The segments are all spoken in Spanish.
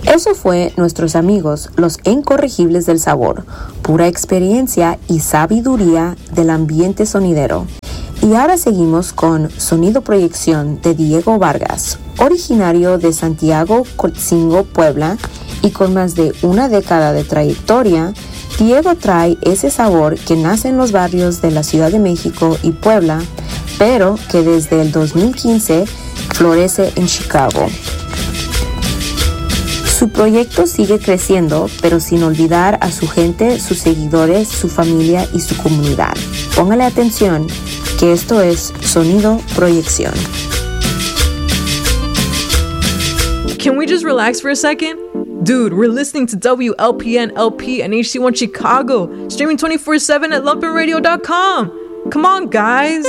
Eso fue nuestros amigos, los incorregibles del sabor, pura experiencia y sabiduría del ambiente sonidero. Y ahora seguimos con Sonido Proyección de Diego Vargas, originario de Santiago Cotzingo, Puebla, y con más de una década de trayectoria, Diego trae ese sabor que nace en los barrios de la Ciudad de México y Puebla, pero que desde el 2015 florece en Chicago. Su proyecto sigue creciendo, pero sin olvidar a su gente, sus seguidores, su familia y su comunidad. Póngale atención, que esto es Sonido Proyección. Can we just relax for a second? Dude, we're listening to WLPN LP and HC1 Chicago, streaming 24/7 at lumpinradio.com. Come on, guys.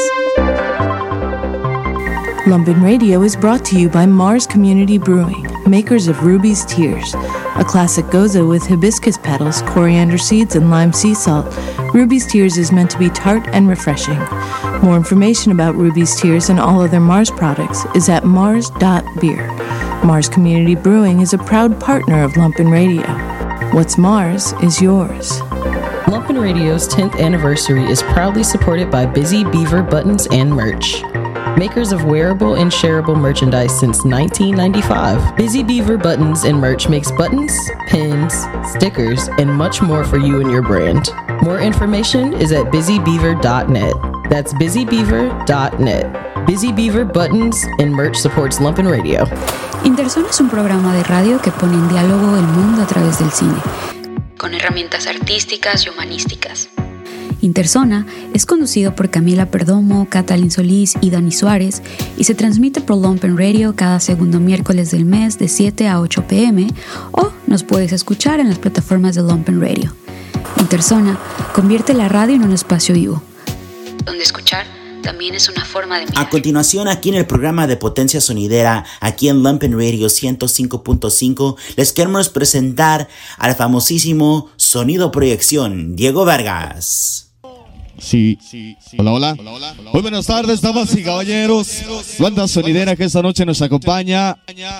Lumpin' Radio is brought to you by Mars Community Brewing, makers of Ruby's Tears, a classic goza with hibiscus petals, coriander seeds, and lime sea salt. Ruby's Tears is meant to be tart and refreshing. More information about Ruby's Tears and all other Mars products is at mars.beer. Mars Community Brewing is a proud partner of Lumpin' Radio. What's Mars is yours. Lumpin' Radio's 10th anniversary is proudly supported by Busy Beaver Buttons and Merch, makers of wearable and shareable merchandise since 1995. Busy Beaver Buttons and Merch makes buttons, pins, stickers, and much more for you and your brand. More information is at busybeaver.net. That's busybeaver.net. Busy Beaver Buttons and Merch supports Lumpin' Radio. Interzona es un programa de radio que pone en diálogo el mundo a través del cine, con herramientas artísticas y humanísticas. Interzona es conducido por Camila Perdomo, Catalin Solís y Dani Suárez y se transmite por Lumpin' Radio cada segundo miércoles del mes de 7 a 8 p.m. o nos puedes escuchar en las plataformas de Lumpin' Radio. Interzona convierte la radio en un espacio vivo, donde escuchar también es una forma de mirar. A continuación, aquí en el programa de Potencia Sonidera, aquí en Lumpin' Radio 105.5, les queremos presentar al famosísimo Sonido Proyección, Diego Vargas. Sí. Hola. Muy buenas tardes, damas y caballeros. Banda sonidera que esta noche nos acompaña.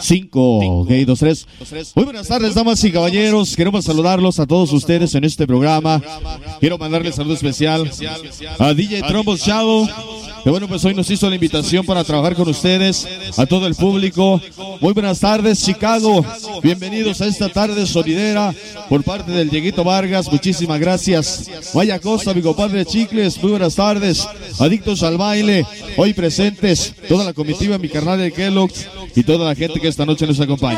5, 2, 3. Muy buenas tardes, damas y caballeros. Queremos saludarlos a todos ustedes en este programa. Quiero mandarles saludo especial a DJ Trombos Chavo, que bueno, pues hoy nos hizo la invitación para trabajar con ustedes, a todo el público. Muy buenas tardes, Chicago. Bienvenidos a esta tarde sonidera por parte del Dieguito Vargas. Muchísimas gracias. Vaya Costa, mi compadre Chicles. Muy buenas tardes. Adictos al baile, hoy presentes, toda la comitiva, mi carnal de Kellogg's y toda la gente que esta noche nos acompaña.